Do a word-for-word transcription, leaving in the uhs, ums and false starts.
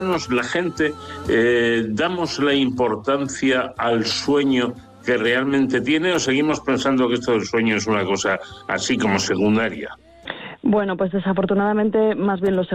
la gente eh, damos la importancia al sueño que realmente tiene, o seguimos pensando que esto del sueño es una cosa así como secundaria? Bueno, pues desafortunadamente más bien lo